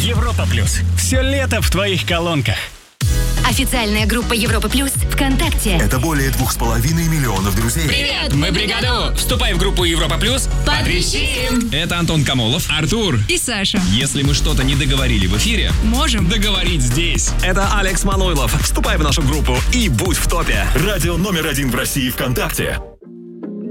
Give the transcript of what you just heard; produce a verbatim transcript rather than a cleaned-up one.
Европа Плюс. Все лето в твоих колонках. Официальная группа Европа Плюс ВКонтакте. Это более двух с половиной миллионов друзей. Привет, мы Бригаду! Вступай в группу Европа Плюс. Потрещим! Это Антон Камолов, Артур и Саша. Если мы что-то не договорили в эфире, можем договорить здесь. Это Алекс Мануйлов. Вступай в нашу группу и будь в топе. Радио номер один в России ВКонтакте.